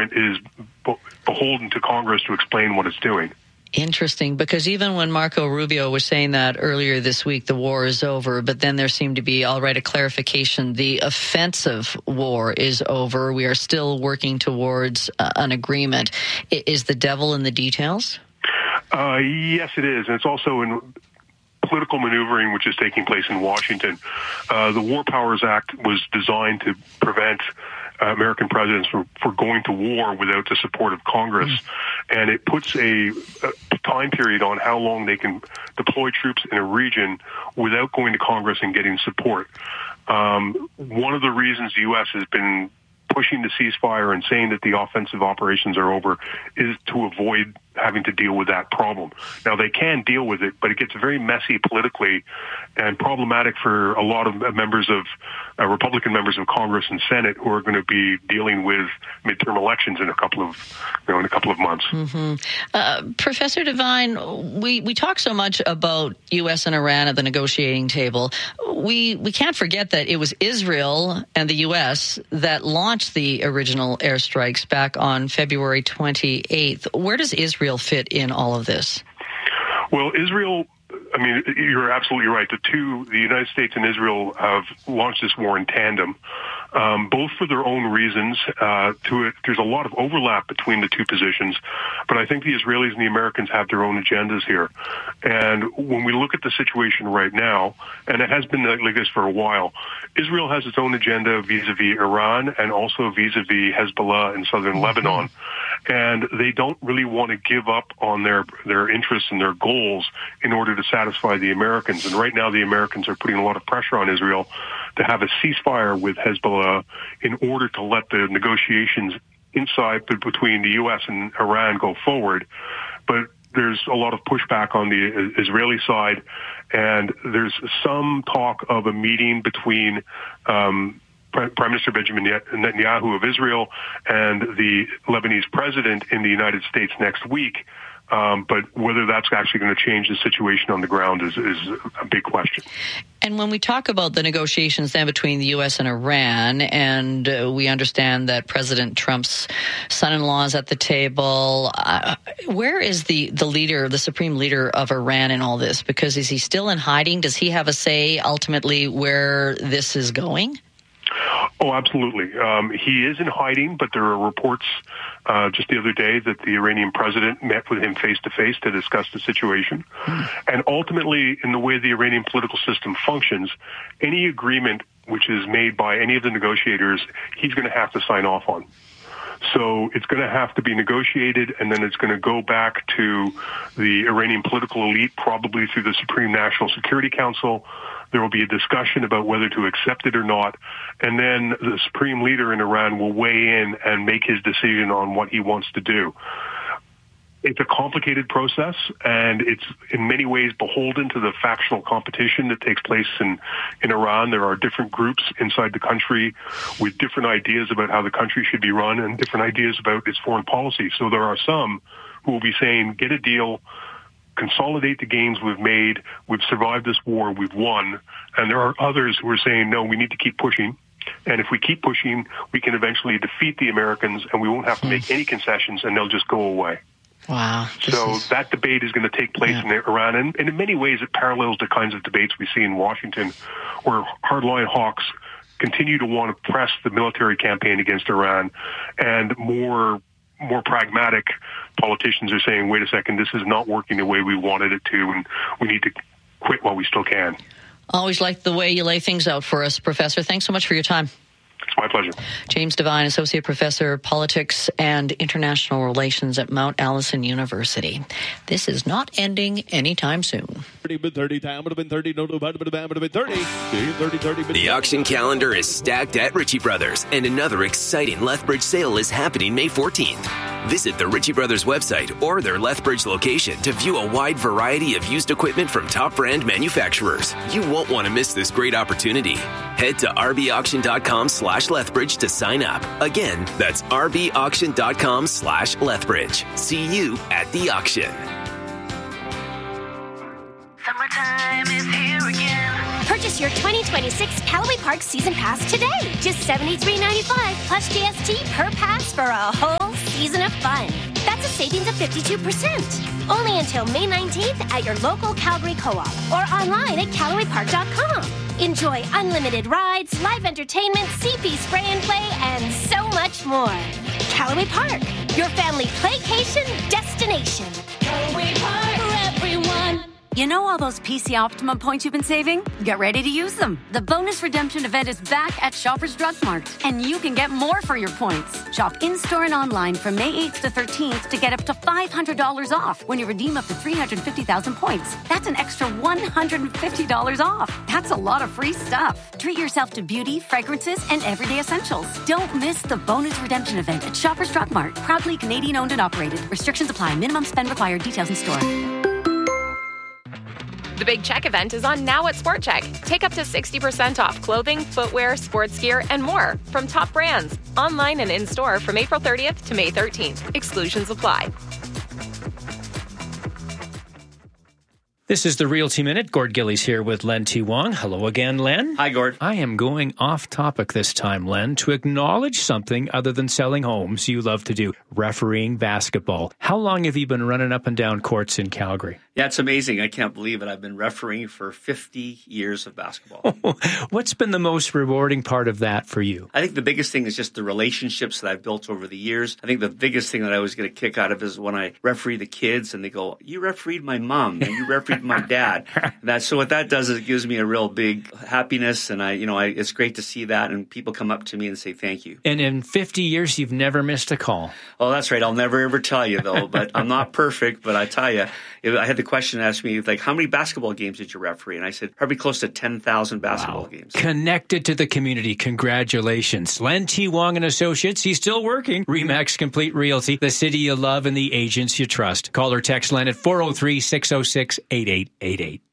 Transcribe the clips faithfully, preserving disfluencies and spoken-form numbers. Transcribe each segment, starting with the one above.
government is beholden to Congress to explain what it's doing. Interesting, because even when Marco Rubio was saying that earlier this week, the war is over, but then there seemed to be, all right, a clarification. The offensive war is over. We are still working towards uh, an agreement. I- is the devil in the details? Uh, yes, it is. And it's also in political maneuvering which is taking place in Washington. Uh, the War Powers Act was designed to prevent uh, American presidents from for going to war without the support of Congress. Mm. And it puts a, a time period on how long they can deploy troops in a region without going to Congress and getting support. Um, one of the reasons the U S has been pushing the ceasefire and saying that the offensive operations are over is to avoid having to deal with that problem. Now, they can deal with it, but it gets very messy politically and problematic for a lot of members of uh, Republican members of Congress and Senate who are going to be dealing with midterm elections in a couple of, you know, in a couple of months. Mm-hmm. Uh, Professor Devine, we, we talk so much about U S and Iran at the negotiating table. We we can't forget that it was Israel and the U S that launched the original airstrikes back on February twenty-eighth. Where does Israel fit in all of this? Well, Israel, I mean, you're absolutely right. The two, the United States and Israel, have launched this war in tandem, um, both for their own reasons. Uh, to it, there's a lot of overlap between the two positions, but I think the Israelis and the Americans have their own agendas here. And when we look at the situation right now, and it has been like this for a while, Israel has its own agenda vis-a-vis Iran and also vis-a-vis Hezbollah in southern mm-hmm. Lebanon. And they don't really want to give up on their, their interests and their goals in order to satisfy the Americans. And right now the Americans are putting a lot of pressure on Israel to have a ceasefire with Hezbollah in order to let the negotiations inside between the U S and Iran go forward. But there's a lot of pushback on the Israeli side, and there's some talk of a meeting between um, Prime Minister Benjamin Netanyahu of Israel and the Lebanese president in the United States next week. Um, but whether that's actually going to change the situation on the ground is, is a big question. And when we talk about the negotiations then between the U S and Iran, and uh, we understand that President Trump's son-in-law is at the table, uh, where is the, the leader, the supreme leader of Iran in all this? Because is he still in hiding? Does he have a say ultimately where this is going? Oh, absolutely. Um, he is in hiding, but there are reports uh, just the other day that the Iranian president met with him face-to-face to discuss the situation. Mm. And ultimately, in the way the Iranian political system functions, any agreement which is made by any of the negotiators, he's going to have to sign off on. So it's going to have to be negotiated, and then it's going to go back to the Iranian political elite, probably through the Supreme National Security Council. There will be a discussion about whether to accept it or not, and then the supreme leader in Iran will weigh in and make his decision on what he wants to do. It's a complicated process, and it's in many ways beholden to the factional competition that takes place in, in Iran. There are different groups inside the country with different ideas about how the country should be run and different ideas about its foreign policy. So there are some who will be saying, get a deal, consolidate the gains we've made, we've survived this war, we've won. And there are others who are saying, no, we need to keep pushing. And if we keep pushing, we can eventually defeat the Americans, and we won't have to make any concessions, and they'll just go away. Wow. So is... that debate is going to take place yeah. in Iran, and, and in many ways it parallels the kinds of debates we see in Washington, where hardline hawks continue to want to press the military campaign against Iran, and more more pragmatic politicians are saying, wait a second, this is not working the way we wanted it to, and we need to quit while we still can. Always like the way you lay things out for us, Professor. Thanks so much for your time. It's my pleasure. James Devine, Associate Professor, Politics and International Relations at Mount Allison University. This is not ending anytime soon. The auction calendar is stacked at Ritchie Brothers, and another exciting Lethbridge sale is happening May fourteenth. Visit the Ritchie Brothers website or their Lethbridge location to view a wide variety of used equipment from top brand manufacturers. You won't want to miss this great opportunity. Head to rbauction.com slash Lethbridge to sign up. Again, that's rbauction.com slash Lethbridge. See you at the auction. Summertime is here again. Purchase your twenty twenty-six Callaway Park Season Pass today. Just seventy-three ninety-five plus G S T per pass for a whole savings of fifty-two percent. Only until May nineteenth at your local Calgary Co-op or online at Callaway Park dot com. Enjoy unlimited rides, live entertainment, C P spray and play, and so much more. Callaway Park, your family playcation destination. Callaway Park for everyone. You know all those P C Optimum points you've been saving? Get ready to use them. The bonus redemption event is back at Shoppers Drug Mart, and you can get more for your points. Shop in-store and online from May eighth to thirteenth to get up to five hundred dollars off when you redeem up to three hundred fifty thousand points. That's an extra one hundred fifty dollars off. That's a lot of free stuff. Treat yourself to beauty, fragrances, and everyday essentials. Don't miss the bonus redemption event at Shoppers Drug Mart. Proudly Canadian-owned and operated. Restrictions apply. Minimum spend required. Details in store. The Big Check event is on now at Sport Check. Take up to sixty percent off clothing, footwear, sports gear, and more from top brands. Online and in-store from April thirtieth to May thirteenth. Exclusions apply. This is the Realty Minute. Gord Gillies here with Len T. Wong. Hello again, Len. Hi, Gord. I am going off topic this time, Len, to acknowledge something other than selling homes you love to do, refereeing basketball. How long have you been running up and down courts in Calgary? Yeah, it's amazing. I can't believe it. I've been refereeing for fifty years of basketball. What's been the most rewarding part of that for you? I think the biggest thing is just the relationships that I've built over the years. I think the biggest thing that I always get a kick out of is when I referee the kids and they go, you refereed my mom and you refereed my dad. That, so what that does is it gives me a real big happiness, and I, you know, I, it's great to see that, and people come up to me and say thank you. And in fifty years, you've never missed a call. Oh, that's right. I'll never ever tell you, though, but I'm not perfect, but I tell you, I had the question asked me, like, how many basketball games did you referee? And I said, probably close to ten thousand basketball wow. games. Connected to the community. Congratulations. Len T. Wong and Associates. He's still working. RE/MAX Complete Realty, the city you love and the agents you trust. Call or text Len at four oh three, six oh six, eight eight eight eight.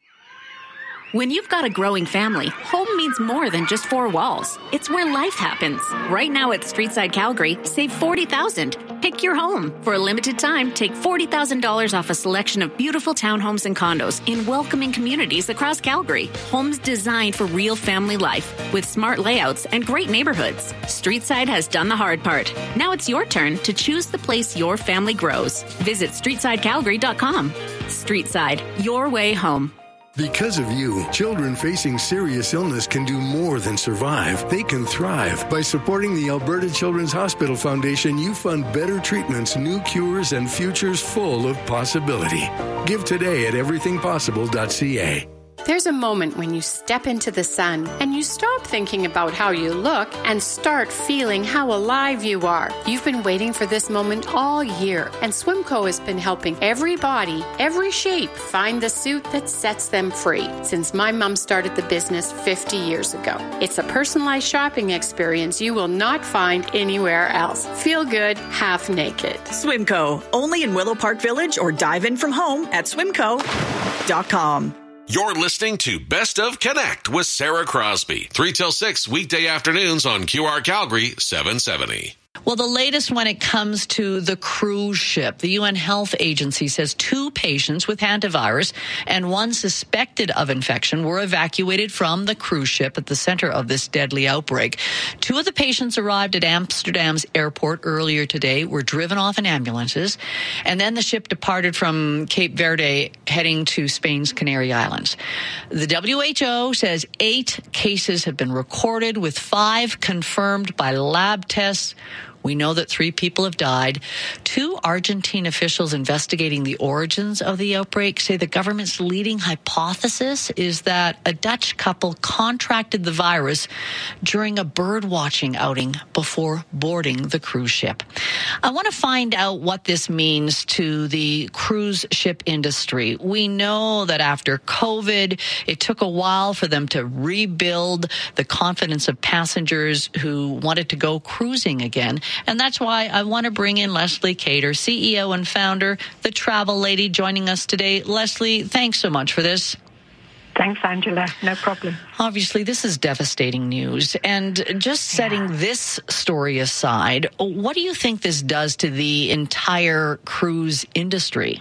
When you've got a growing family, home means more than just four walls. It's where life happens. Right now at Streetside Calgary, save forty thousand dollars. Pick your home. For a limited time, take forty thousand dollars off a selection of beautiful townhomes and condos in welcoming communities across Calgary. Homes designed for real family life with smart layouts and great neighborhoods. Streetside has done the hard part. Now it's your turn to choose the place your family grows. Visit streetside calgary dot com. Streetside, your way home. Because of you, children facing serious illness can do more than survive. They can thrive. By supporting the Alberta Children's Hospital Foundation, you fund better treatments, new cures, and futures full of possibility. Give today at everything possible dot c a. There's a moment when you step into the sun and you stop thinking about how you look and start feeling how alive you are. You've been waiting for this moment all year, and Swimco has been helping every body, every shape find the suit that sets them free since my mom started the business fifty years ago. It's a personalized shopping experience you will not find anywhere else. Feel good, half naked. Swimco, only in Willow Park Village, or dive in from home at swimco dot com. You're listening to Best of Connect with Sarah Crosby. three till six weekday afternoons on Q R Calgary seven seventy. Well, the latest when it comes to the cruise ship, the U N Health Agency says two patients with hantavirus and one suspected of infection were evacuated from the cruise ship at the center of this deadly outbreak. Two of the patients arrived at Amsterdam's airport earlier today, were driven off in ambulances, and then the ship departed from Cape Verde heading to Spain's Canary Islands. The W H O says eight cases have been recorded, with five confirmed by lab tests. We know that three people have died. Two Argentine officials investigating the origins of the outbreak say the government's leading hypothesis is that a Dutch couple contracted the virus during a bird watching outing before boarding the cruise ship. I want to find out what this means to the cruise ship industry. We know that after COVID, it took a while for them to rebuild the confidence of passengers who wanted to go cruising again. And that's why I want to bring in Leslie Cater, C E O and founder, The Travel Lady, joining us today. Leslie, thanks so much for this. Thanks, Angela. No problem. Obviously, this is devastating news. And just setting yeah. this story aside, what do you think this does to the entire cruise industry?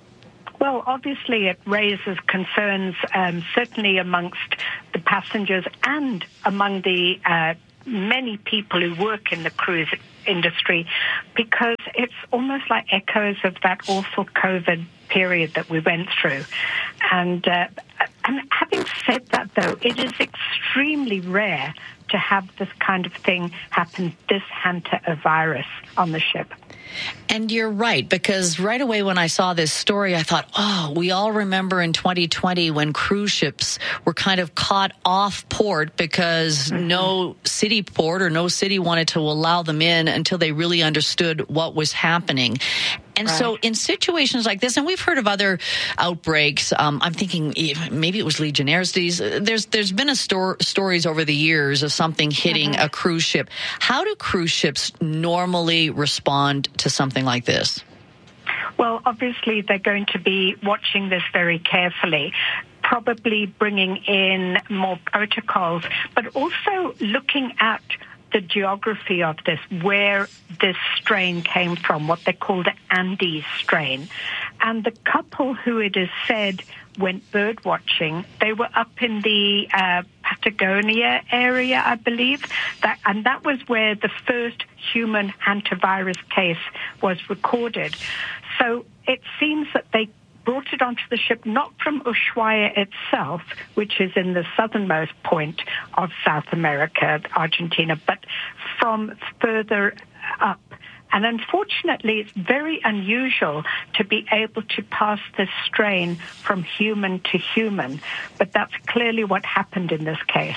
Well, obviously, it raises concerns, um, certainly amongst the passengers and among the uh, many people who work in the cruise industry, because it's almost like echoes of that awful COVID period that we went through. And, uh, and having said that, though, it is extremely rare to have this kind of thing happen, this hantavirus on the ship. And you're right, because right away when I saw this story, I thought, oh, we all remember in twenty twenty when cruise ships were kind of caught off port because mm-hmm. no city port or no city wanted to allow them in until they really understood what was happening. And right. so in situations like this, and we've heard of other outbreaks, um, I'm thinking maybe it was Legionnaire's disease. There's there's been a sto- stories over the years of something hitting mm-hmm. a cruise ship. How do cruise ships normally respond to something like this? Well, obviously they're going to be watching this very carefully, probably bringing in more protocols, but also looking at the geography of this, where this strain came from, what they call the Andes strain. And the couple who it is said went bird watching, they were up in the uh, Patagonia area, I believe, that, and that was where the first human hantavirus case was recorded. So it seems that they brought it onto the ship not from Ushuaia itself, which is in the southernmost point of South America, Argentina, but from further up. And unfortunately, it's very unusual to be able to pass this strain from human to human, but that's clearly what happened in this case.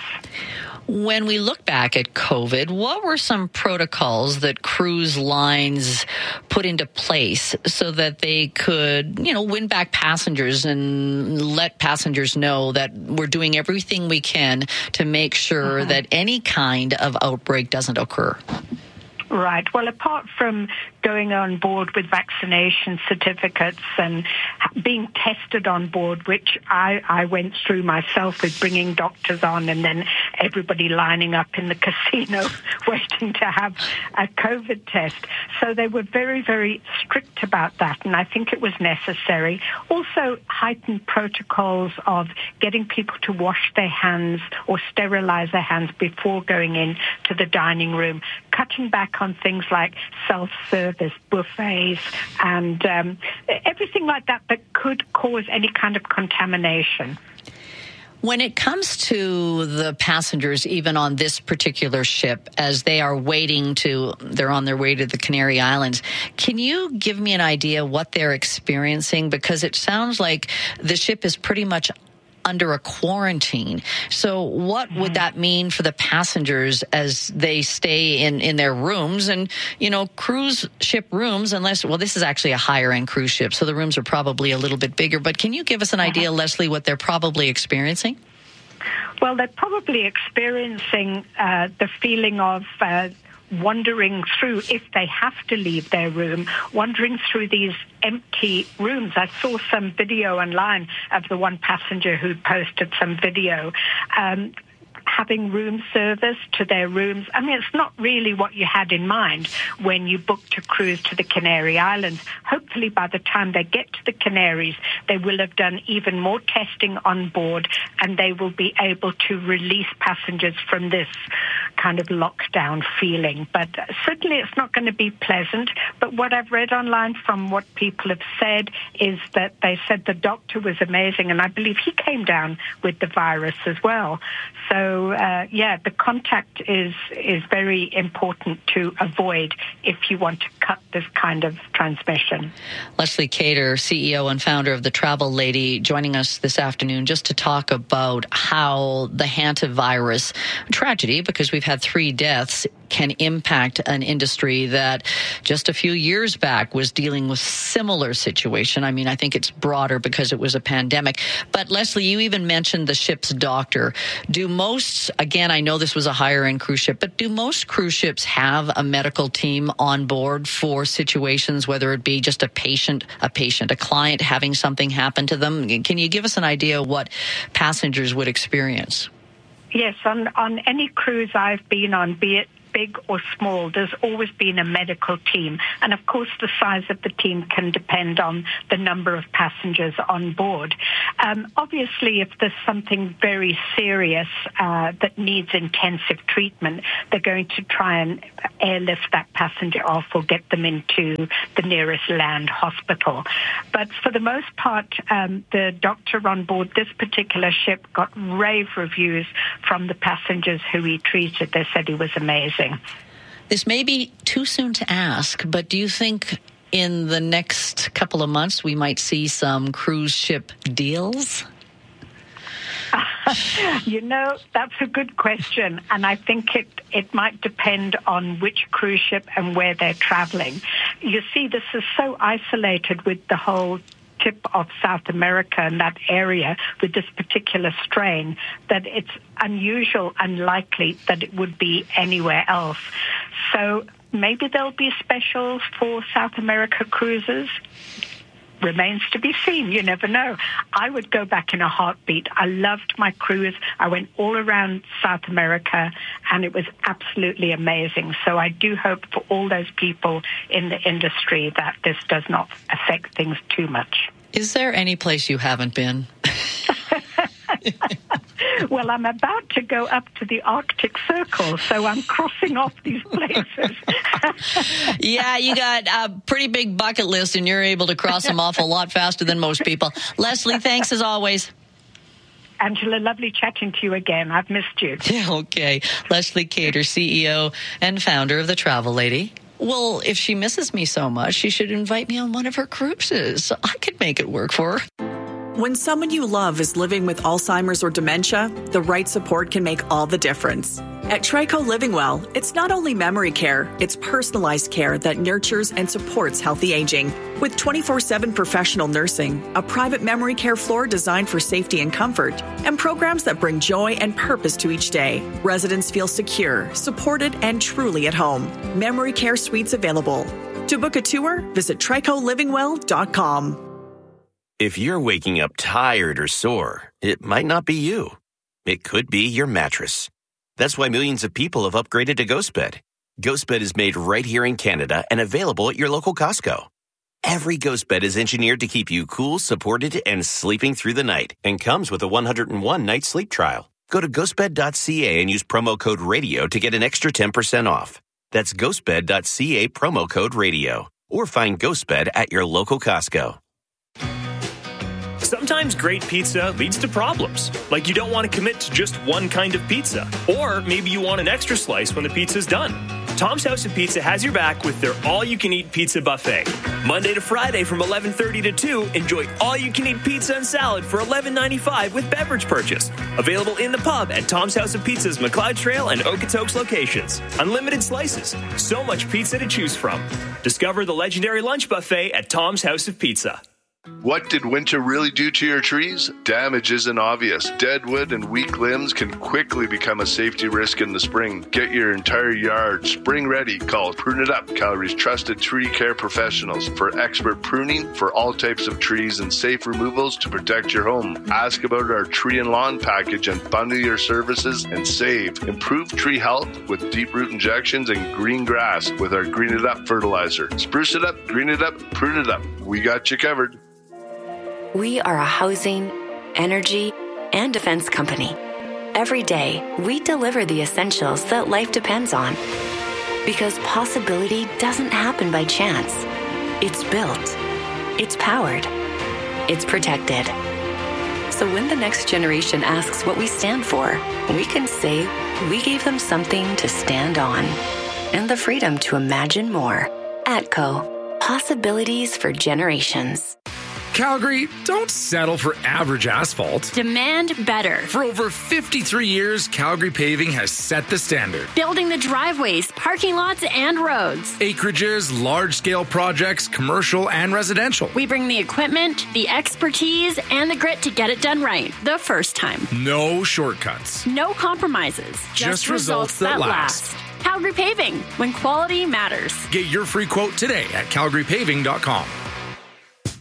When we look back at COVID, what were some protocols that cruise lines put into place so that they could, you know, win back passengers and let passengers know that we're doing everything we can to make sure uh-huh. that any kind of outbreak doesn't occur? Right. Well, apart from going on board with vaccination certificates and being tested on board, which I, I went through myself with bringing doctors on and then everybody lining up in the casino waiting to have a COVID test. So they were very, very strict about that, and I think it was necessary. Also, heightened protocols of getting people to wash their hands or sterilize their hands before going in to the dining room, cutting back on things like self-service buffets and um, everything like that that could cause any kind of contamination. When it comes to the passengers, even on this particular ship, as they are waiting to, they're on their way to the Canary Islands, can you give me an idea what they're experiencing? Because it sounds like the ship is pretty much under a quarantine. So what mm-hmm. would that mean for the passengers as they stay in, in their rooms? And, you know, cruise ship rooms, unless, well, this is actually a higher end cruise ship, so the rooms are probably a little bit bigger. But can you give us an idea, uh-huh. Leslie, what they're probably experiencing? Well, they're probably experiencing uh, the feeling of uh, wandering through, if they have to leave their room, wandering through these empty rooms. I saw some video online of the one passenger who posted some video um, having room service to their rooms. I mean, it's not really what you had in mind when you booked a cruise to the Canary Islands. Hopefully, by the time they get to the Canaries, they will have done even more testing on board, and they will be able to release passengers from this kind of lockdown feeling. But certainly it's not going to be pleasant. But what I've read online from what people have said is that they said the doctor was amazing, and I believe he came down with the virus as well. So, uh, yeah, the contact is is very important to avoid if you want to cut this kind of transmission. Leslie Cater, C E O and founder of the Travel Lady, joining us this afternoon just to talk about how the hantavirus tragedy, because we've had three deaths, can impact an industry that just a few years back was dealing with similar situation. I mean, I think it's broader because it was a pandemic. But Leslie, you even mentioned the ship's doctor. Do most, again, I know this was a higher end cruise ship, but do most cruise ships have a medical team on board for situations, whether it be just a patient, a patient, a client having something happen to them? Can you give us an idea of what passengers would experience? Yes, on, on any cruise I've been on, be it big or small, there's always been a medical team. And of course, the size of the team can depend on the number of passengers on board. Um, obviously, if there's something very serious uh, that needs intensive treatment, they're going to try and airlift that passenger off or get them into the nearest land hospital. But for the most part, um, the doctor on board this particular ship got rave reviews from the passengers who he treated. They said he was amazing. This may be too soon to ask, but do you think in the next couple of months we might see some cruise ship deals? You know, that's a good question, and I think it, it might depend on which cruise ship and where they're traveling. You see, this is so isolated with the whole tip of South America and that area with this particular strain that it's unusual, unlikely that it would be anywhere else. So maybe there'll be specials for South America cruises. Remains to be seen. You never know. I would go back in a heartbeat. I loved my cruise. I went all around South America, and it was absolutely amazing. So I do hope for all those people in the industry that this does not affect things too much. Is there any place you haven't been? Well, I'm about to go up to the Arctic Circle, so I'm crossing off these places. Yeah, you got a pretty big bucket list, and you're able to cross them off a lot faster than most people. Leslie, thanks as always. Angela, lovely chatting to you again. I've missed you. Okay. Leslie Cater, C E O and founder of The Travel Lady. Well, if she misses me so much, she should invite me on one of her cruises. I could make it work for her. When someone you love is living with Alzheimer's or dementia, the right support can make all the difference. At Trico Living Well, it's not only memory care, it's personalized care that nurtures and supports healthy aging. With twenty-four seven professional nursing, a private memory care floor designed for safety and comfort, and programs that bring joy and purpose to each day, residents feel secure, supported, and truly at home. Memory care suites available. To book a tour, visit trico living well dot com. If you're waking up tired or sore, it might not be you. It could be your mattress. That's why millions of people have upgraded to GhostBed. GhostBed is made right here in Canada and available at your local Costco. Every GhostBed is engineered to keep you cool, supported, and sleeping through the night, and comes with a one hundred one night sleep trial. Go to ghostbed dot c a and use promo code RADIO to get an extra ten percent off. That's ghostbed dot c a promo code RADIO. Or find GhostBed at your local Costco. Sometimes great pizza leads to problems, like you don't want to commit to just one kind of pizza, or maybe you want an extra slice when the pizza's done. Tom's House of Pizza has your back with their all-you-can-eat pizza buffet. Monday to Friday from eleven thirty to two, enjoy all-you-can-eat pizza and salad for eleven ninety-five with beverage purchase. Available in the pub at Tom's House of Pizza's McLeod Trail and Okotoks locations. Unlimited slices, so much pizza to choose from. Discover the legendary lunch buffet at Tom's House of Pizza. What did winter really do to your trees? Damage isn't obvious. Dead wood and weak limbs can quickly become a safety risk in the spring. Get your entire yard spring ready. Call Prune It Up, Calgary's trusted tree care professionals, for expert pruning for all types of trees and safe removals to protect your home. Ask about our tree and lawn package and bundle your services and save. Improve tree health with deep root injections and green grass with our Green It Up fertilizer. Spruce it up, green it up, prune it up. We got you covered. We are a housing, energy, and defense company. Every day, we deliver the essentials that life depends on. Because possibility doesn't happen by chance. It's built. It's powered. It's protected. So when the next generation asks what we stand for, we can say we gave them something to stand on. And the freedom to imagine more. ATCO. Possibilities for generations. Calgary, don't settle for average asphalt. Demand better. For over fifty-three years, Calgary Paving has set the standard. Building the driveways, parking lots, and roads. Acreages, large-scale projects, commercial and residential. We bring the equipment, the expertise, and the grit to get it done right the first time. No shortcuts. No compromises. Just, Just results, results that, that last. last. Calgary Paving, when quality matters. Get your free quote today at calgary paving dot com.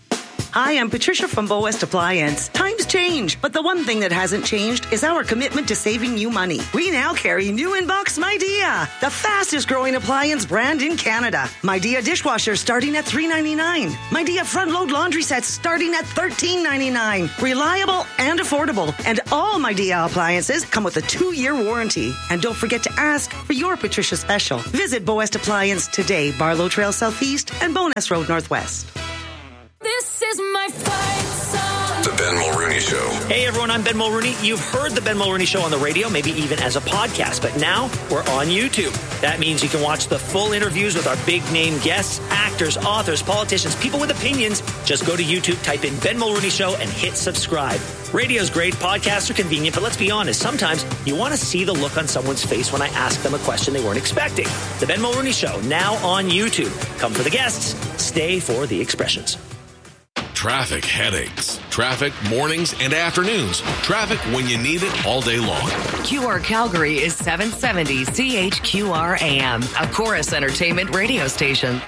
Hi, I'm Patricia from Bow West Appliance. Times change, but the one thing that hasn't changed is our commitment to saving you money. We now carry new in-box Midea, the fastest growing appliance brand in Canada. Midea dishwasher starting at three dollars and ninety-nine cents. Midea front-load laundry sets starting at thirteen dollars and ninety-nine cents. Reliable and affordable. And all Midea appliances come with a two-year warranty. And don't forget to ask for your Patricia special. Visit Bow West Appliance today, Barlow Trail Southeast and Bowness Road Northwest. This is my fight song. The Ben Mulrooney Show. Hey everyone, I'm Ben Mulrooney. You've heard the Ben Mulrooney Show on the radio, maybe even as a podcast, but now we're on YouTube. That means you can watch the full interviews with our big name guests, actors, authors, politicians, people with opinions. Just go to YouTube, type in Ben Mulrooney Show, and hit subscribe. Radio's great, podcasts are convenient, but let's be honest, sometimes you want to see the look on someone's face when I ask them a question they weren't expecting. The Ben Mulrooney Show, now on YouTube. Come for the guests, stay for the expressions. Traffic headaches. Traffic mornings and afternoons. Traffic when you need it all day long. Q R Calgary is seven seventy C H Q R A M, a Chorus Entertainment radio station.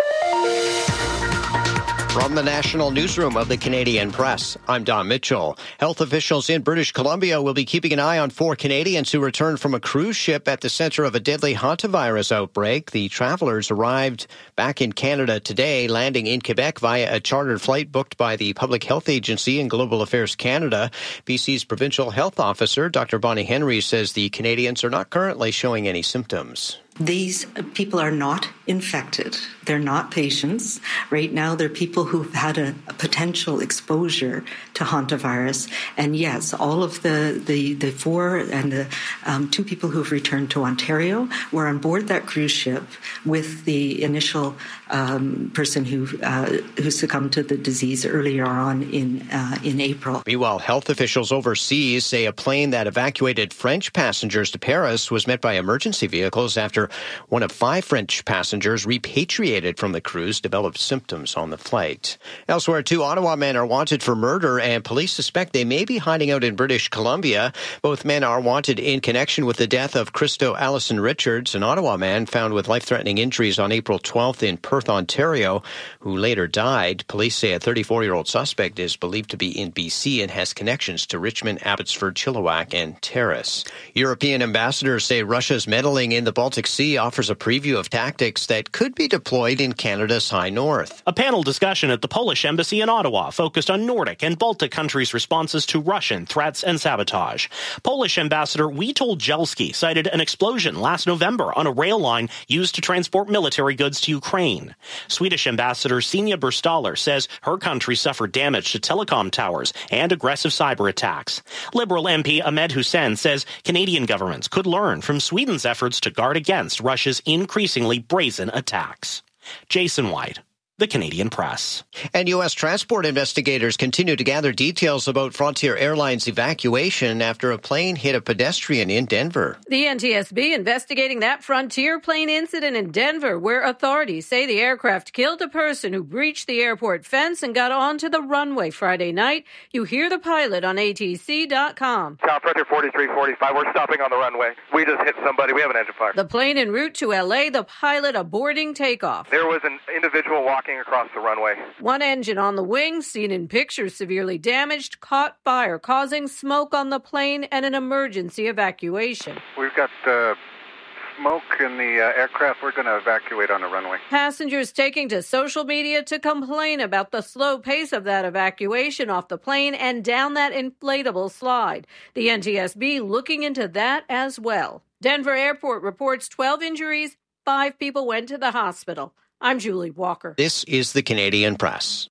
From the National Newsroom of the Canadian Press, I'm Don Mitchell. Health officials in British Columbia will be keeping an eye on four Canadians who returned from a cruise ship at the center of a deadly hantavirus outbreak. The travelers arrived back in Canada today, landing in Quebec via a chartered flight booked by the Public Health Agency and Global Affairs Canada. B C's provincial health officer, Doctor Bonnie Henry, says the Canadians are not currently showing any symptoms. These people are not infected. They're not patients. Right now, they're people who've had a, a potential exposure to hantavirus. And yes, all of the, the, the four and the um, two people who've returned to Ontario were on board that cruise ship with the initial um, person who uh, who succumbed to the disease earlier on in uh, in April. Meanwhile, health officials overseas say a plane that evacuated French passengers to Paris was met by emergency vehicles after one of five French passengers repatriated from the cruise developed symptoms on the flight. Elsewhere, two Ottawa men are wanted for murder, and police suspect they may be hiding out in British Columbia. Both men are wanted in connection with the death of Christo Allison Richards, an Ottawa man found with life-threatening injuries on April twelfth in Perth, Ontario, who later died. Police say a thirty-four-year-old suspect is believed to be in B C and has connections to Richmond, Abbotsford, Chilliwack, and Terrace. European ambassadors say Russia's meddling in the Baltic Sea offers a preview of tactics that could be deployed in Canada's high north. A panel discussion at the Polish embassy in Ottawa focused on Nordic and Baltic countries' responses to Russian threats and sabotage. Polish ambassador Witold Jelski cited an explosion last November on a rail line used to transport military goods to Ukraine. Swedish ambassador Sina Burstaller says her country suffered damage to telecom towers and aggressive cyber attacks. Liberal M P Ahmed Hussein says Canadian governments could learn from Sweden's efforts to guard against Russia's increasingly brazen attacks. Jason White, The Canadian Press. And U S transport investigators continue to gather details about Frontier Airlines' evacuation after a plane hit a pedestrian in Denver. The N T S B investigating that Frontier plane incident in Denver, where authorities say the aircraft killed a person who breached the airport fence and got onto the runway Friday night. You hear the pilot on A T C dot com. Tower Frontier forty-three forty-five, we're stopping on the runway. We just hit somebody. We have an engine fire. The plane en route to L A, the pilot aborting takeoff. There was an individual walking across the runway. One engine on the wing, seen in pictures severely damaged, caught fire, causing smoke on the plane and an emergency evacuation. We've got uh, smoke in the uh, aircraft. We're going to evacuate on the runway. Passengers taking to social media to complain about the slow pace of that evacuation off the plane and down that inflatable slide. The N T S B looking into that as well. Denver Airport reports twelve injuries. Five people went to the hospital. I'm Julie Walker. This is the Canadian Press.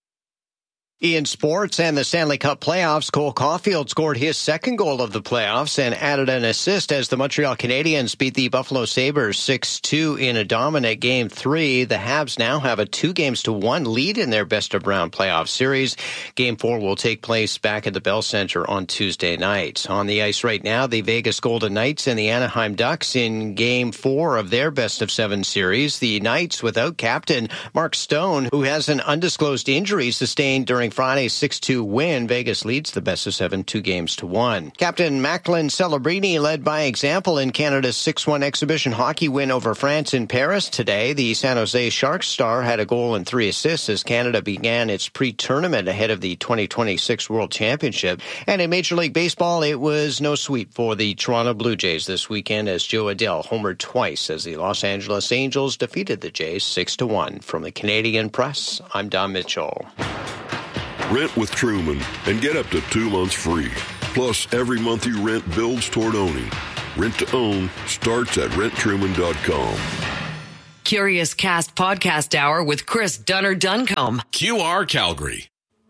In sports and the Stanley Cup playoffs, Cole Caulfield scored his second goal of the playoffs and added an assist as the Montreal Canadiens beat the Buffalo Sabres six two in a dominant Game three. The Habs now have a two games to one lead in their best-of-round playoff series. Game four will take place back at the Bell Center on Tuesday night. On the ice right now, the Vegas Golden Knights and the Anaheim Ducks in Game four of their best-of-seven series. The Knights without captain Mark Stone, who has an undisclosed injury sustained during Friday's six two win, Vegas leads the best of seven, two games to one. Captain Macklin Celebrini led by example in Canada's six one exhibition hockey win over France in Paris today. The San Jose Sharks star had a goal and three assists as Canada began its pre-tournament ahead of the twenty twenty-six World Championship. And in Major League Baseball, it was no sweep for the Toronto Blue Jays this weekend as Joe Adell homered twice as the Los Angeles Angels defeated the Jays six to one. From the Canadian Press, I'm Don Mitchell. Rent with Truman and get up to two months free. Plus, every month you rent builds toward owning. Rent to own starts at rent truman dot com. Curious Cast Podcast Hour with Chris Dunner Duncombe. Q R Calgary.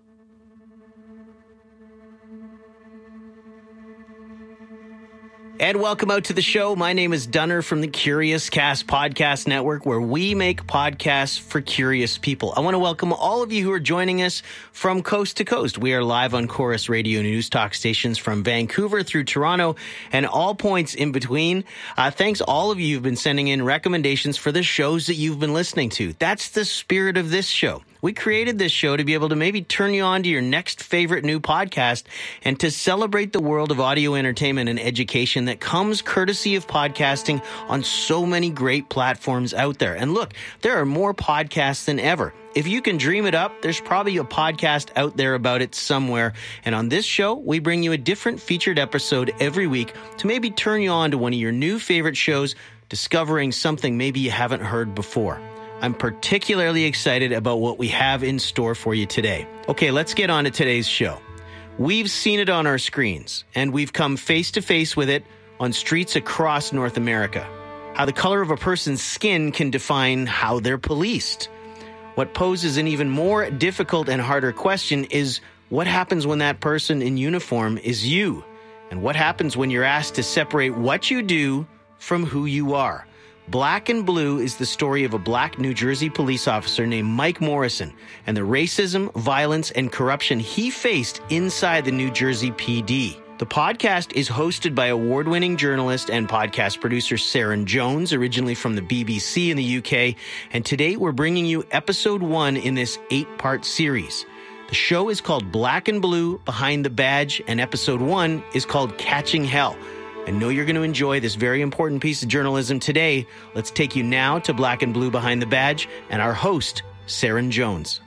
And welcome out to the show. My name is Dunner from the Curious Cast Podcast Network, where we make podcasts for curious people. I want to welcome all of you who are joining us from coast to coast. We are live on Chorus Radio News Talk stations from Vancouver through Toronto and all points in between. Uh, thanks all of you who've been sending in recommendations for the shows that you've been listening to. That's the spirit of this show. We created this show to be able to maybe turn you on to your next favorite new podcast and to celebrate the world of audio entertainment and education that comes courtesy of podcasting on so many great platforms out there. And look, there are more podcasts than ever. If you can dream it up, there's probably a podcast out there about it somewhere. And on this show, we bring you a different featured episode every week to maybe turn you on to one of your new favorite shows, discovering something maybe you haven't heard before. I'm particularly excited about what we have in store for you today. Okay, let's get on to today's show. We've seen it on our screens, and we've come face to face with it on streets across North America. How the color of a person's skin can define how they're policed. What poses an even more difficult and harder question is what happens when that person in uniform is you? And what happens when you're asked to separate what you do from who you are? Black and Blue is the story of a black New Jersey police officer named Mike Morrison and the racism, violence, and corruption he faced inside the New Jersey P D. The podcast is hosted by award-winning journalist and podcast producer Saren Jones, originally from the B B C in the U K, and today we're bringing you episode one in this eight-part series. The show is called Black and Blue Behind the Badge, and episode one is called Catching Hell. I know you're going to enjoy this very important piece of journalism today. Let's take you now to Black and Blue Behind the Badge and our host, Saren Jones.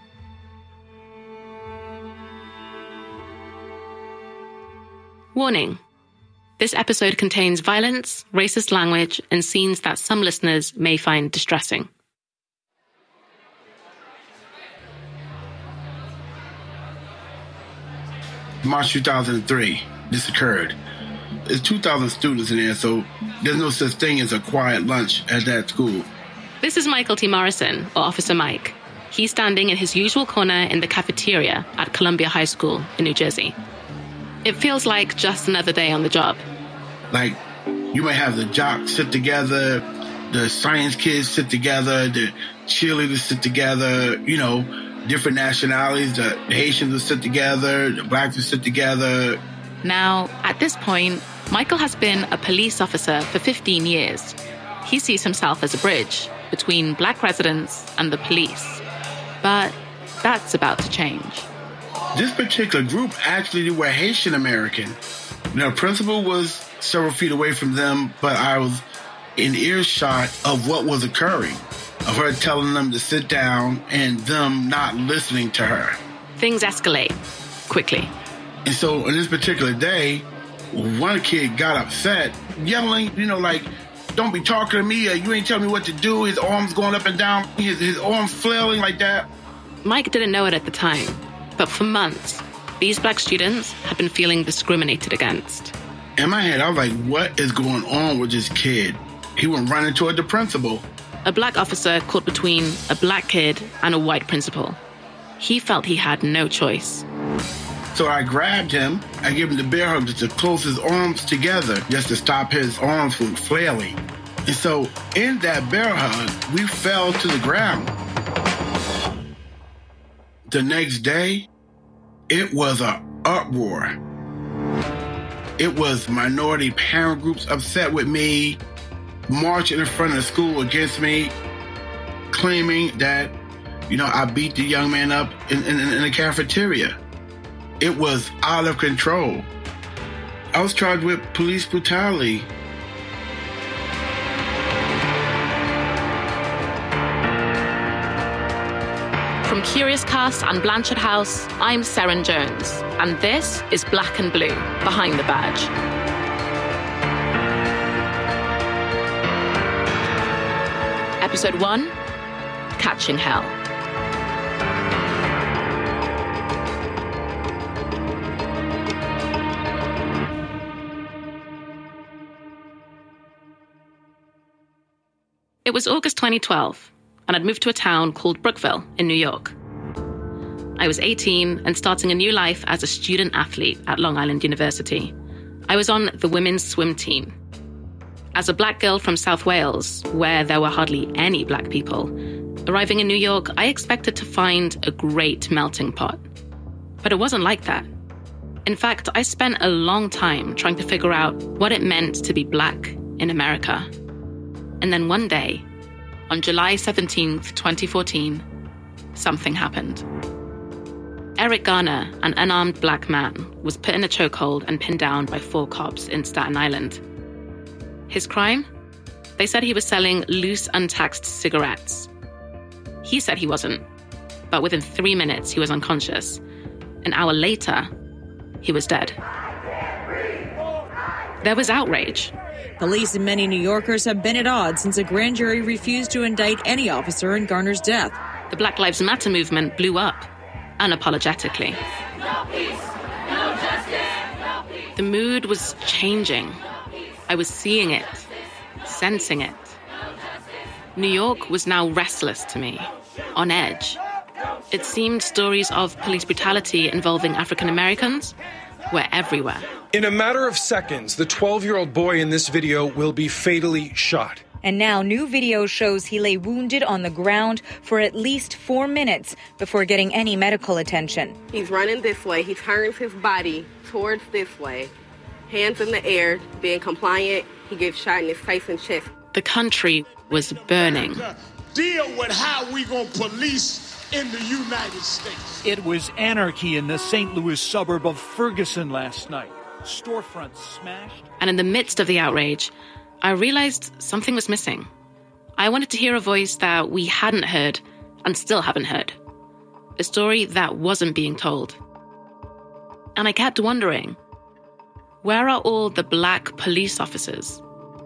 Warning. This episode contains violence, racist language, and scenes that some listeners may find distressing. March two thousand three, this occurred. There's two thousand students in there, so there's no such thing as a quiet lunch at that school. This is Michael T. Morrison, or Officer Mike. He's standing in his usual corner in the cafeteria at Columbia High School in New Jersey. It feels like just another day on the job. Like, you might have the jocks sit together, the science kids sit together, the cheerleaders sit together, you know, different nationalities, the Haitians will sit together, the blacks will sit together. Now, at this point, Michael has been a police officer for fifteen years. He sees himself as a bridge between black residents and the police. But that's about to change. This particular group actually were Haitian American. The principal was several feet away from them, but I was in earshot of what was occurring, of her telling them to sit down and them not listening to her. Things escalate quickly. And so on this particular day, one kid got upset, yelling, you know, like, don't be talking to me, or you ain't telling me what to do. His arms going up and down, his, his arms flailing like that. Mike didn't know it at the time, but for months, these black students had been feeling discriminated against. In my head, I was like, what is going on with this kid? He went running toward the principal. A black officer caught between a black kid and a white principal. He felt he had no choice. So I grabbed him, I gave him the bear hug just to close his arms together, just to stop his arms from flailing. And so in that bear hug, we fell to the ground. The next day, it was an uproar. It was minority parent groups upset with me, marching in front of the school against me, claiming that You know, I beat the young man up in, in, in a cafeteria. It was out of control. I was charged with police brutality. From Curious Cast and Blanchard House, I'm Seren Jones, and this is Black and Blue, Behind the Badge. Episode one, Catching Hell. It was August twenty twelve, and I'd moved to a town called Brookville in New York. I was eighteen and starting a new life as a student athlete at Long Island University. I was on the women's swim team. As a black girl from South Wales, where there were hardly any black people, arriving in New York, I expected to find a great melting pot. But it wasn't like that. In fact, I spent a long time trying to figure out what it meant to be black in America. And then one day, on July seventeenth, twenty fourteen, something happened. Eric Garner, an unarmed black man, was put in a chokehold and pinned down by four cops in Staten Island. His crime? They said he was selling loose, untaxed cigarettes. He said he wasn't, but within three minutes he was unconscious. An hour later, he was dead. There was outrage. Police and many New Yorkers have been at odds since a grand jury refused to indict any officer in Garner's death. The Black Lives Matter movement blew up, unapologetically. No peace, no justice, no peace. The mood was changing. I was seeing it, sensing it. New York was now restless to me, on edge. It seemed stories of police brutality involving African Americans were everywhere. In a matter of seconds, the twelve-year-old boy in this video will be fatally shot. And now new video shows he lay wounded on the ground for at least four minutes before getting any medical attention. He's running this way. He turns his body towards this way. Hands in the air, being compliant. He gets shot in his face and chest. The country was burning. Deal with how we gonna police in the United States. It was anarchy in the Saint Louis suburb of Ferguson last night. Storefronts smashed. And in the midst of the outrage, I realized something was missing. I wanted to hear a voice that we hadn't heard and still haven't heard. A story that wasn't being told. And I kept wondering, where are all the black police officers?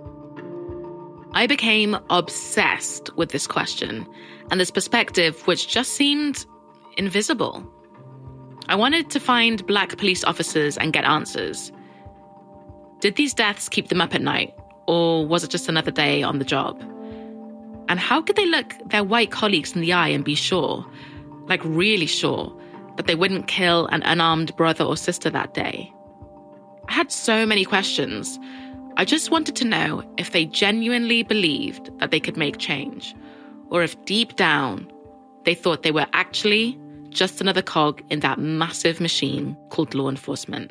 I became obsessed with this question and this perspective, which just seemed invisible. I wanted to find black police officers and get answers. Did these deaths keep them up at night, or was it just another day on the job? And how could they look their white colleagues in the eye and be sure, like really sure, that they wouldn't kill an unarmed brother or sister that day? I had so many questions. I just wanted to know if they genuinely believed that they could make change, or if deep down they thought they were actually just another cog in that massive machine called law enforcement.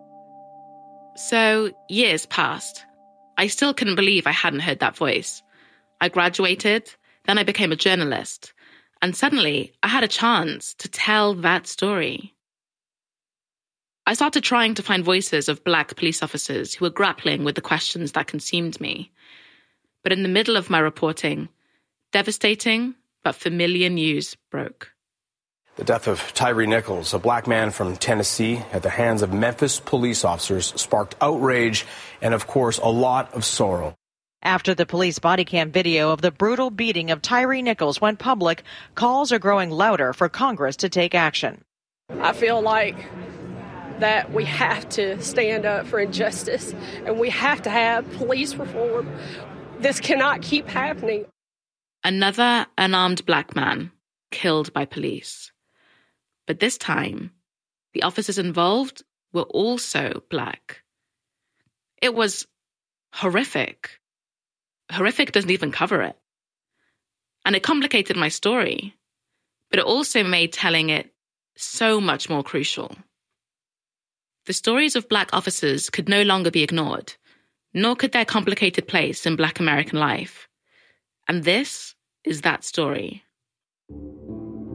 So years passed. I still couldn't believe I hadn't heard that voice. I graduated, then I became a journalist, and suddenly I had a chance to tell that story. I started trying to find voices of black police officers who were grappling with the questions that consumed me. But in the middle of my reporting, devastating but familiar news broke. The death of Tyree Nichols, a black man from Tennessee, at the hands of Memphis police officers sparked outrage and, of course, a lot of sorrow. After the police body cam video of the brutal beating of Tyree Nichols went public, calls are growing louder for Congress to take action. I feel like that we have to stand up for injustice and we have to have police reform. This cannot keep happening. Another unarmed black man killed by police. But this time, the officers involved were also black. It was horrific. Horrific doesn't even cover it. And it complicated my story, but it also made telling it so much more crucial. The stories of black officers could no longer be ignored, nor could their complicated place in black American life. And this is that story.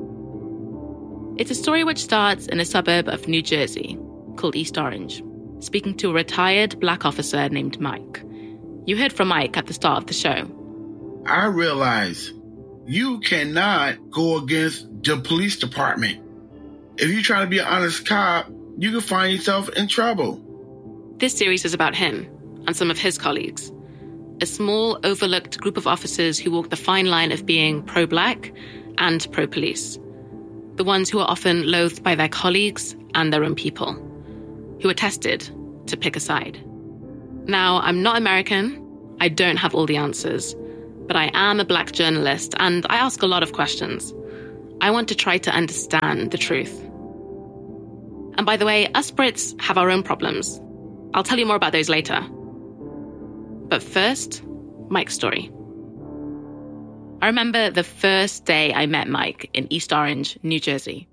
It's a story which starts in a suburb of New Jersey called East Orange, speaking to a retired black officer named Mike. You heard from Mike at the start of the show. I realize you cannot go against the police department. If you try to be an honest cop, you can find yourself in trouble. This series is about him and some of his colleagues, a small, overlooked group of officers who walk the fine line of being pro-black and pro-police, the ones who are often loathed by their colleagues and their own people, who are tested to pick a side. Now, I'm not American, I don't have all the answers, but I am a black journalist and I ask a lot of questions. I want to try to understand the truth. And by the way, us Brits have our own problems. I'll tell you more about those later. But first, Mike's story. I remember the first day I met Mike in East Orange, New Jersey.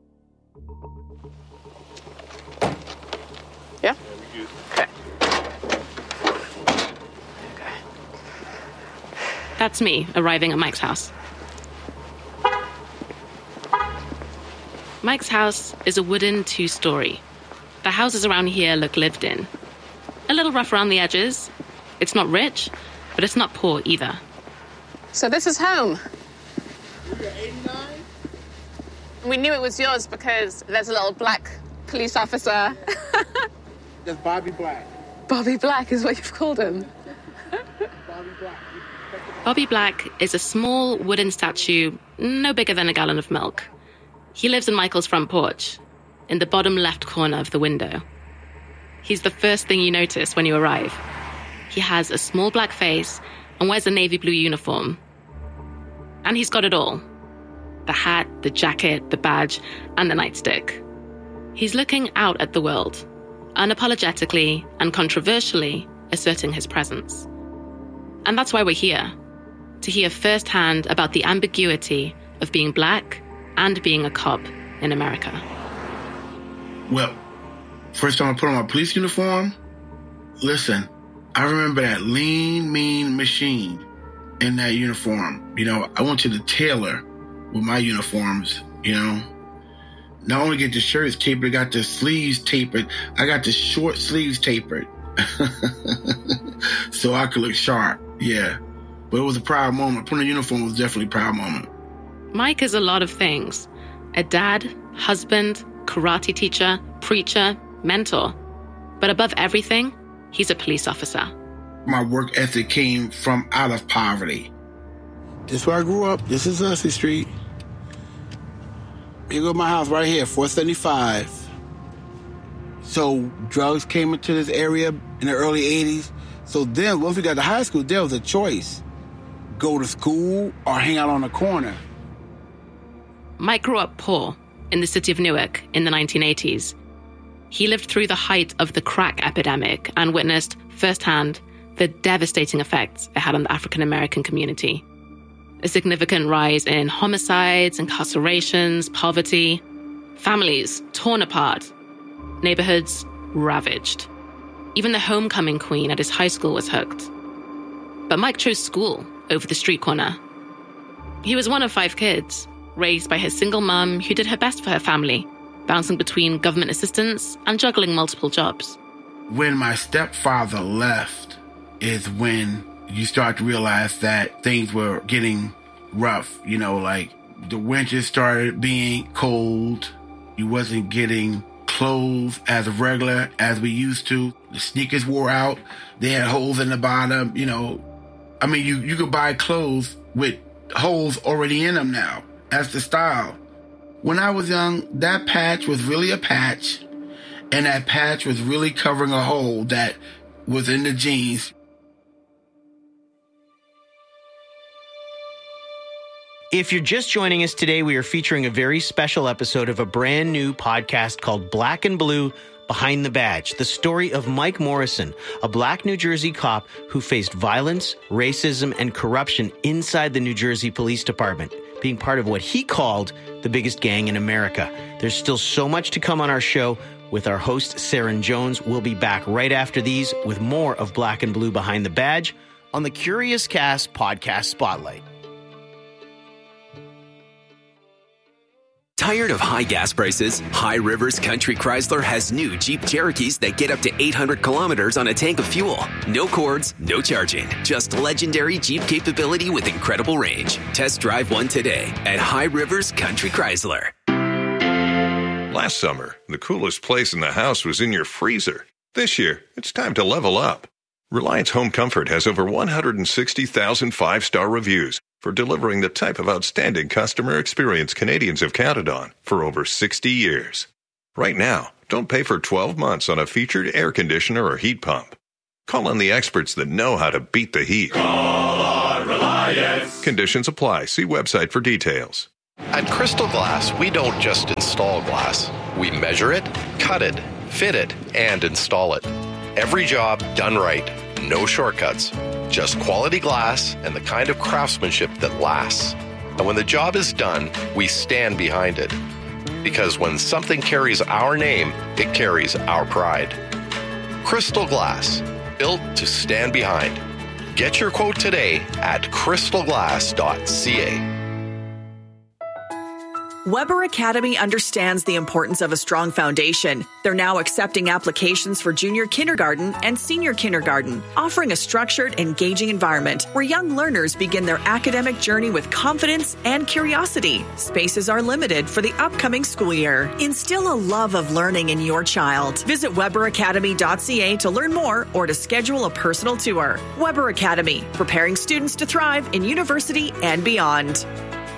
Yeah? Okay. That's me arriving at Mike's house. Mike's house is a wooden two-story. The houses around here look lived in. A little rough around the edges. It's not rich, but it's not poor either. So this is home. We knew it was yours because there's a little black police officer. That's Bobby Black. Bobby Black is what you've called him. Bobby Black. Bobby Black is a small wooden statue, no bigger than a gallon of milk. He lives in Michael's front porch, in the bottom left corner of the window. He's the first thing you notice when you arrive. He has a small black face and wears a navy blue uniform. And he's got it all. The hat, the jacket, the badge, and the nightstick. He's looking out at the world, unapologetically and controversially asserting his presence. And that's why we're here, to hear firsthand about the ambiguity of being black and being a cop in America. Well, first time I put on my police uniform, listen, I remember that lean, mean machine in that uniform. You know, I went to the tailor with my uniforms, you know. Not only get the shirts tapered, I got the sleeves tapered. I got the short sleeves tapered. So I could look sharp, yeah. But it was a proud moment. Putting a uniform was definitely a proud moment. Mike is a lot of things. A dad, husband, karate teacher, preacher, mentor. But above everything, he's a police officer. My work ethic came from out of poverty. This is where I grew up. This is Hussey Street. Here go my house right here, four seventy-five. So drugs came into this area in the early eighties. So then, once we got to high school, there was a choice. Go to school or hang out on the corner. Mike grew up poor in the city of Newark in the nineteen eighties. He lived through the height of the crack epidemic and witnessed firsthand the devastating effects it had on the African-American community. A significant rise in homicides, incarcerations, poverty, families torn apart, neighborhoods ravaged. Even the homecoming queen at his high school was hooked. But Mike chose school over the street corner. He was one of five kids, raised by his single mom who did her best for her family, bouncing between government assistance and juggling multiple jobs. When my stepfather left is when you start to realize that things were getting rough. You know, like the winter started being cold. You wasn't getting clothes as regular as we used to. The sneakers wore out. They had holes in the bottom. You know, I mean, you, you could buy clothes with holes already in them now. That's the style. When I was young, that patch was really a patch, and that patch was really covering a hole that was in the jeans. If you're just joining us today, we are featuring a very special episode of a brand new podcast called Black and Blue Behind the Badge, the story of Mike Morrison, a black New Jersey cop who faced violence, racism, and corruption inside the New Jersey Police Department, being part of what he called the biggest gang in America. There's still so much to come on our show with our host, Saren Jones. We'll be back right after these with more of Black and Blue Behind the Badge on the Curious Cast Podcast Spotlight. Tired of high gas prices? High Rivers Country Chrysler has new Jeep Cherokees that get up to eight hundred kilometers on a tank of fuel. No cords, no charging. Just legendary Jeep capability with incredible range. Test drive one today at High Rivers Country Chrysler. Last summer, the coolest place in the house was in your freezer. This year, it's time to level up. Reliance Home Comfort has over one hundred sixty thousand five-star reviews for delivering the type of outstanding customer experience Canadians have counted on for over sixty years. Right now, don't pay for twelve months on a featured air conditioner or heat pump. Call on the experts that know how to beat the heat. Call on Reliance. Conditions apply. See website for details. At Crystal Glass, we don't just install glass. We measure it, cut it, fit it, and install it. Every job done right. No shortcuts. Just quality glass and the kind of craftsmanship that lasts. And when the job is done, we stand behind it. Because when something carries our name, it carries our pride. Crystal Glass, built to stand behind. Get your quote today at crystal glass dot c a. Weber Academy understands the importance of a strong foundation. They're now accepting applications for junior kindergarten and senior kindergarten, offering a structured, engaging environment where young learners begin their academic journey with confidence and curiosity. Spaces are limited for the upcoming school year. Instill a love of learning in your child. Visit weber academy dot c a to learn more or to schedule a personal tour. Weber Academy, preparing students to thrive in university and beyond.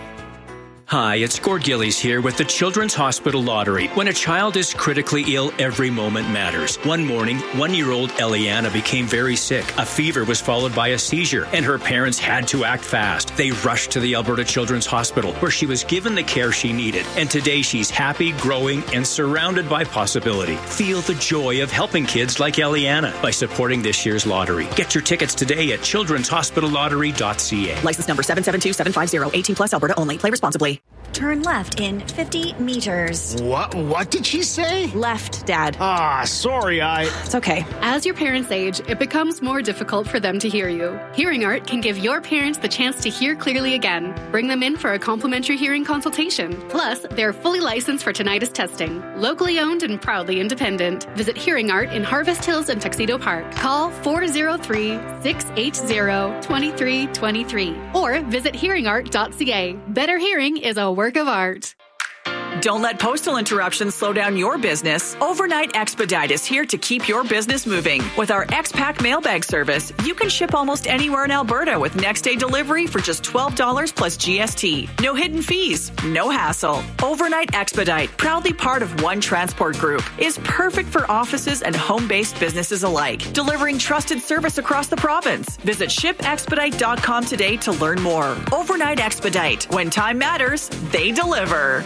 Hi, it's Gord Gillies here with the Children's Hospital Lottery. When a child is critically ill, every moment matters. One morning, one-year-old Eliana became very sick. A fever was followed by a seizure, and her parents had to act fast. They rushed to the Alberta Children's Hospital, where she was given the care she needed. And today, she's happy, growing, and surrounded by possibility. Feel the joy of helping kids like Eliana by supporting this year's lottery. Get your tickets today at children's hospital lottery dot c a. License number seven seven two seven five zero, eighteen plus, Alberta only. Play responsibly. Turn left in fifty meters. What? What did she say? Left, Dad. Ah, sorry, I... It's okay. As your parents age, it becomes more difficult for them to hear you. Hearing Art can give your parents the chance to hear clearly again. Bring them in for a complimentary hearing consultation. Plus, they're fully licensed for tinnitus testing. Locally owned and proudly independent. Visit Hearing Art in Harvest Hills and Tuxedo Park. Call four oh three, six eight zero, two three two three or visit hearing art dot c a. Better hearing is a work of art. Don't let postal interruptions slow down your business. Overnight Expedite is here to keep your business moving. With our X-Pack mailbag service, you can ship almost anywhere in Alberta with next-day delivery for just twelve dollars plus G S T. No hidden fees, no hassle. Overnight Expedite, proudly part of One Transport Group, is perfect for offices and home-based businesses alike, delivering trusted service across the province. Visit ship expedite dot com today to learn more. Overnight Expedite. When time matters, they deliver.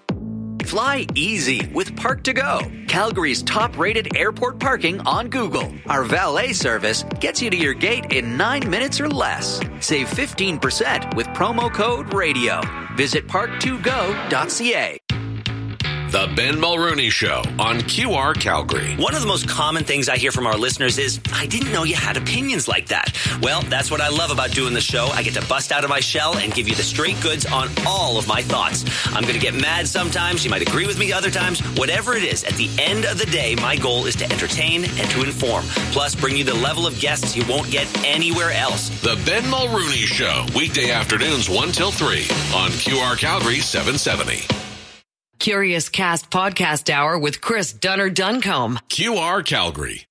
Fly easy with Park to Go, Calgary's top-rated airport parking on Google. Our valet service gets you to your gate in nine minutes or less. Save fifteen percent with promo code RADIO. Visit park to go dot c a. The Ben Mulrooney Show on Q R Calgary. One of the most common things I hear from our listeners is, I didn't know you had opinions like that. Well, that's what I love about doing the show. I get to bust out of my shell and give you the straight goods on all of my thoughts. I'm going to get mad sometimes. You might agree with me other times. Whatever it is, at the end of the day, my goal is to entertain and to inform. Plus, bring you the level of guests you won't get anywhere else. The Ben Mulrooney Show. Weekday afternoons one till three on Q R Calgary seven seventy. Curious Cast Podcast Hour with Chris Dunner-Duncombe. Q R Calgary.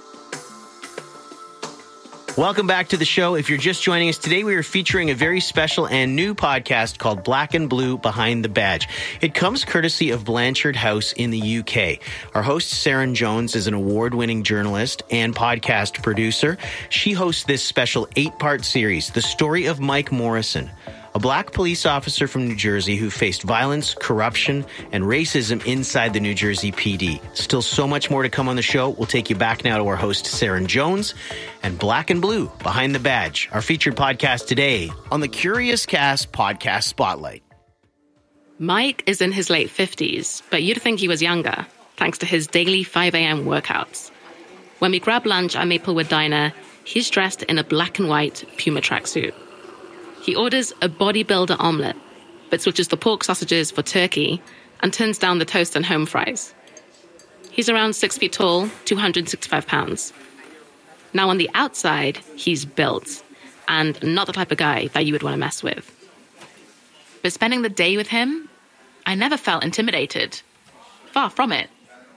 Welcome back to the show. If you're just joining us today, we are featuring a very special and new podcast called Black and Blue Behind the Badge. It comes courtesy of Blanchard House in the U K. Our host, Saren Jones, is an award-winning journalist and podcast producer. She hosts this special eight-part series, The Story of Mike Morrison, a black police officer from New Jersey who faced violence, corruption, and racism inside the New Jersey P D. Still so much more to come on the show. We'll take you back now to our host, Saren Jones, and Black and Blue Behind the Badge, our featured podcast today on the Curious Cast Podcast Spotlight. Mike is in his late fifties, but you'd think he was younger, thanks to his daily five a.m. workouts. When we grab lunch at Maplewood Diner, he's dressed in a black and white Puma tracksuit. He orders a bodybuilder omelette, but switches the pork sausages for turkey and turns down the toast and home fries. He's around six feet tall, two hundred sixty-five pounds. Now on the outside, he's built, and not the type of guy that you would want to mess with. But spending the day with him, I never felt intimidated. Far from it.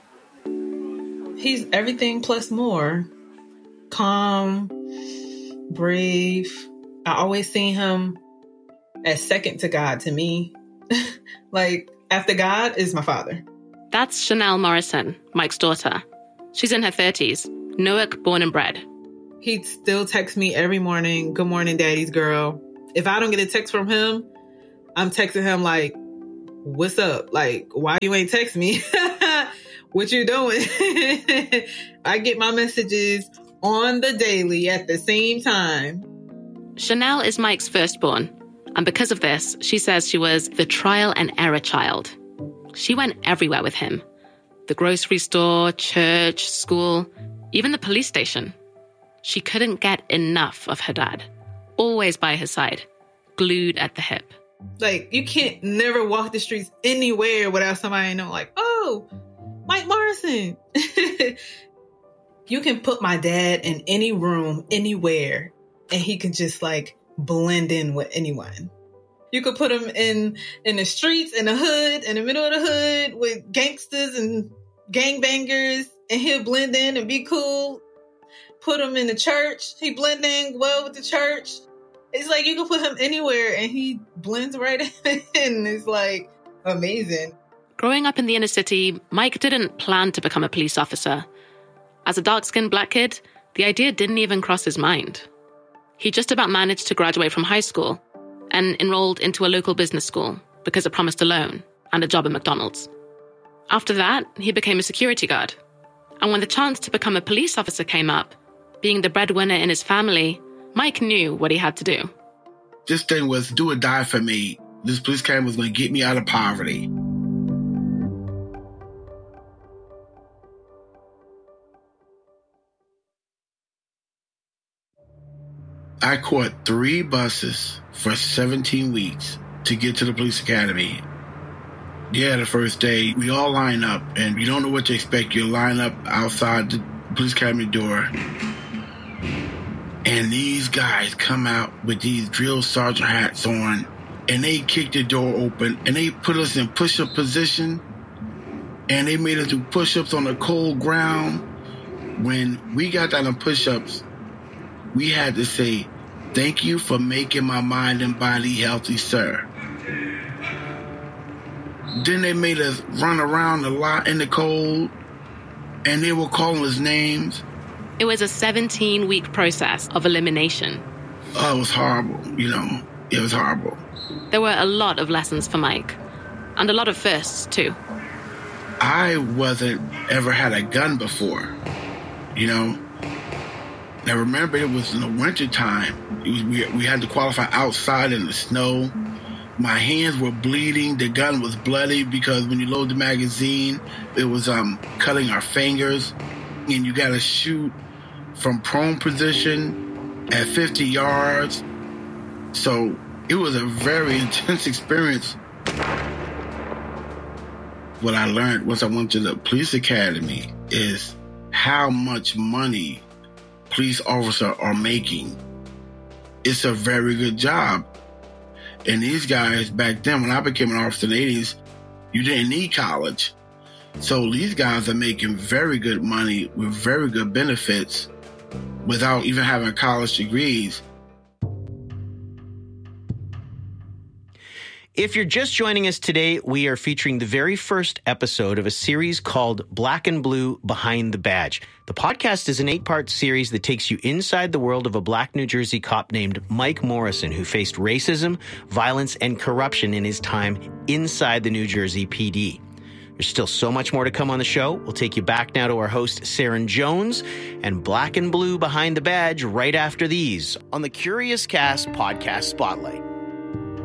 He's everything plus more. Calm, brave. I always seen him as second to God to me. Like, after God is my father. That's Chanel Morrison, Mike's daughter. She's in her thirties, Newark born and bred. He'd still text me every morning, good morning, daddy's girl. If I don't get a text from him, I'm texting him like, what's up? Like, why you ain't text me? What you doing? I get my messages on the daily at the same time. Chanel is Mike's firstborn, and because of this, she says she was the trial and error child. She went everywhere with him. The grocery store, church, school, even the police station. She couldn't get enough of her dad. Always by his side, glued at the hip. Like, you can't never walk the streets anywhere without somebody know, like, oh, Mike Morrison. You can put my dad in any room, anywhere, and he can just like blend in with anyone. You could put him in, in the streets, in the hood, in the middle of the hood with gangsters and gangbangers, and he'll blend in and be cool. Put him in the church. He blend in well with the church. It's like you can put him anywhere and he blends right in. It's like amazing. Growing up in the inner city, Mike didn't plan to become a police officer. As a dark-skinned black kid, the idea didn't even cross his mind. He just about managed to graduate from high school and enrolled into a local business school because it promised a loan and a job at McDonald's. After that, he became a security guard. And when the chance to become a police officer came up, being the breadwinner in his family, Mike knew what he had to do. This thing was do or die for me. This police academy was going to get me out of poverty. I caught three buses for seventeen weeks to get to the police academy. Yeah, the first day, we all line up, and you don't know what to expect. You line up outside the police academy door, and these guys come out with these drill sergeant hats on, and they kick the door open, and they put us in push-up position, and they made us do push-ups on the cold ground. When we got down on push-ups, we had to say, "Thank you for making my mind and body healthy, sir." Then they made us run around a lot in the cold, and they were calling us names. It was a seventeen-week process of elimination. Oh, it was horrible, you know. It was horrible. There were a lot of lessons for Mike, and a lot of firsts, too. I wasn't ever had a gun before, you know. Now, remember, it was in the wintertime. It was, we, we had to qualify outside in the snow. My hands were bleeding. The gun was bloody because when you load the magazine, it was um, cutting our fingers. And you got to shoot from prone position at fifty yards. So it was a very intense experience. What I learned once I went to the police academy is how much money police officers are making. It's a very good job. And these guys back then, when I became an officer in the eighties, you didn't need college. So these guys are making very good money with very good benefits without even having college degrees. If you're just joining us today, we are featuring the very first episode of a series called Black and Blue Behind the Badge. The podcast is an eight-part series that takes you inside the world of a black New Jersey cop named Mike Morrison, who faced racism, violence, and corruption in his time inside the New Jersey P D. There's still so much more to come on the show. We'll take you back now to our host, Saren Jones, and Black and Blue Behind the Badge right after these on the Curious Cast Podcast Spotlight.